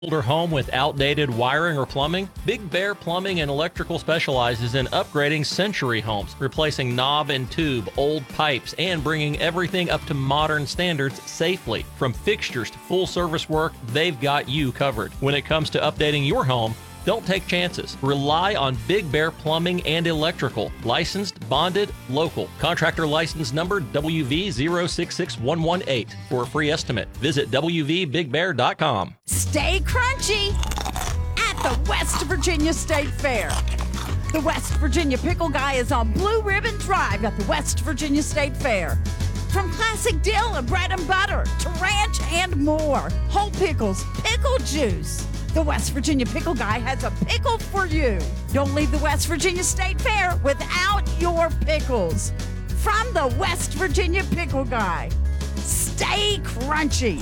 Older home with outdated wiring or plumbing? Big Bear Plumbing and Electrical specializes in upgrading century homes, replacing knob and tube, old pipes, and bringing everything up to modern standards safely. From fixtures to full service work, they've got you covered. When it comes to updating your home, don't take chances. Rely on Big Bear Plumbing and Electrical. Licensed, bonded, local. Contractor license number WV066118. For a free estimate, visit WVBigBear.com. Stay crunchy at the West Virginia State Fair. The West Virginia Pickle Guy is on Blue Ribbon Drive at the West Virginia State Fair. From classic dill and bread and butter to ranch and more. Whole pickles, pickle juice. The West Virginia Pickle Guy has a pickle for you. Don't leave the West Virginia State Fair without your pickles. From the West Virginia Pickle Guy. Stay crunchy.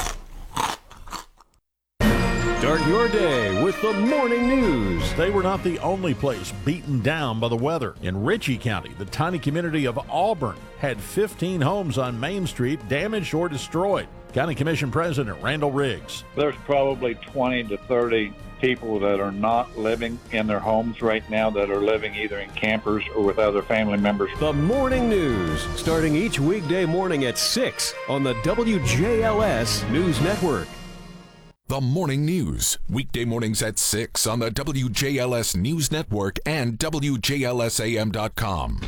Start your day with the morning news. They were not the only place beaten down by the weather. In Ritchie County, the tiny community of Auburn had 15 homes on Main Street damaged or destroyed. County Commission President Randall Riggs. There's probably 20 to 30 people that are not living in their homes right now, that are living either in campers or with other family members. The morning news, starting each weekday morning at 6 on the WJLS News Network. The Morning News, weekday mornings at 6 on the WJLS News Network and WJLSAM.com.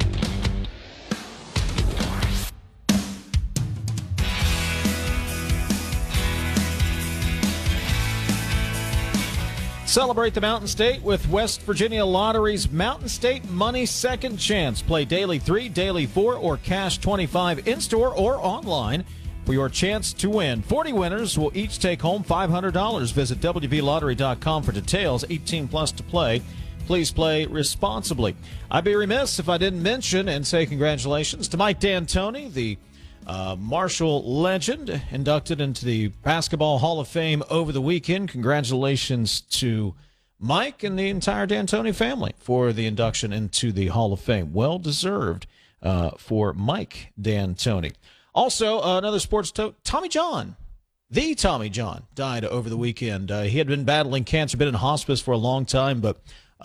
Celebrate the Mountain State with West Virginia Lottery's Mountain State Money Second Chance. Play Daily 3, Daily 4, or Cash 25 in-store or online for your chance to win. 40 winners will each take home $500. Visit WVLottery.com for details. 18 plus to play. Please play responsibly. I'd be remiss if I didn't mention and say congratulations to Mike D'Antoni, the Marshall legend, inducted into the Basketball Hall of Fame over the weekend. Congratulations to Mike and the entire D'Antoni family for the induction into the Hall of Fame. Well deserved for Mike D'Antoni. Also, another sports Tommy John, the Tommy John, died over the weekend. He had been battling cancer, been in hospice for a long time, but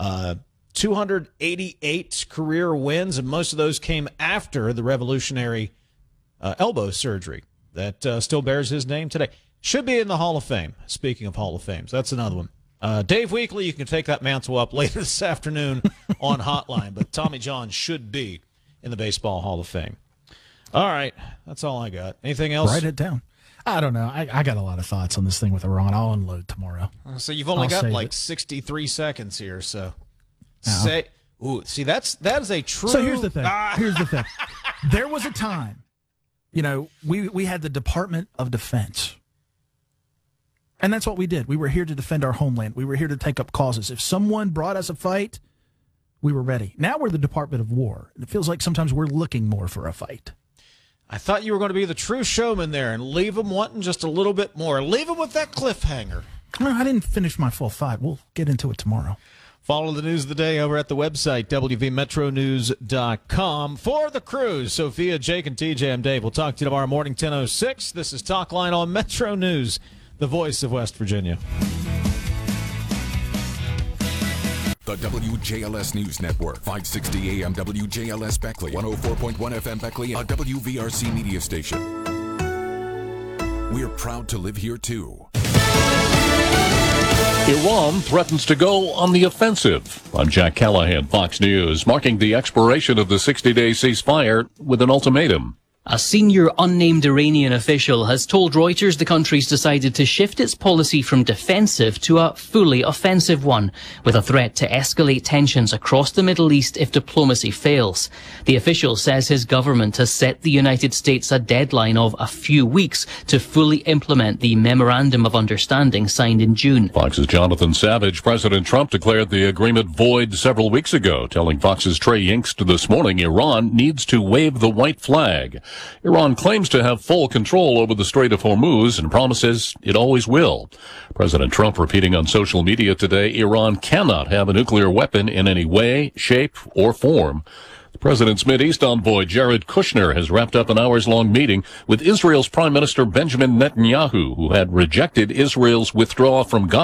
288 career wins, and most of those came after the revolutionary elbow surgery that still bears his name today. Should be in the Hall of Fame. Speaking of Hall of Fames, that's another one. Dave Weekly, you can take that mantle up later this afternoon on Hotline, but Tommy John should be in the Baseball Hall of Fame. All right, that's all I got. Anything else? Write it down. I don't know. I got a lot of thoughts on this thing with Iran. I'll unload tomorrow. So you've only got like 63 seconds here, so say. Ooh, see, that is a true. So here's the thing. Here's the thing. There was a time, we had the Department of Defense. And that's what we did. We were here to defend our homeland. We were here to take up causes. If someone brought us a fight, we were ready. Now we're the Department of War. It feels like sometimes we're looking more for a fight. I thought you were going to be the true showman there and leave them wanting just a little bit more. Leave them with that cliffhanger. No, I didn't finish my full thought. We'll get into it tomorrow. Follow the news of the day over at the website, WVMetroNews.com. For the crew, Sophia, Jake, and TJ, I'm Dave. We'll talk to you tomorrow morning, 10:06. This is Talk Line on Metro News, the voice of West Virginia. The WJLS News Network, 560 AM WJLS Beckley, 104.1 FM Beckley, a WVRC media station. We're proud to live here, too. Iran threatens to go on the offensive. I'm Jack Callahan, Fox News, marking the expiration of the 60-day ceasefire with an ultimatum. A senior unnamed Iranian official has told Reuters the country's decided to shift its policy from defensive to a fully offensive one, with a threat to escalate tensions across the Middle East if diplomacy fails. The official says his government has set the United States a deadline of a few weeks to fully implement the Memorandum of Understanding signed in June. Fox's Jonathan Savage. President Trump declared the agreement void several weeks ago, telling Fox's Trey Yingst this morning Iran needs to wave the white flag. Iran claims to have full control over the Strait of Hormuz and promises it always will. President Trump repeating on social media today, Iran cannot have a nuclear weapon in any way, shape, or form. The president's Mideast envoy, Jared Kushner, has wrapped up an hours-long meeting with Israel's Prime Minister Benjamin Netanyahu, who had rejected Israel's withdrawal from Gaza.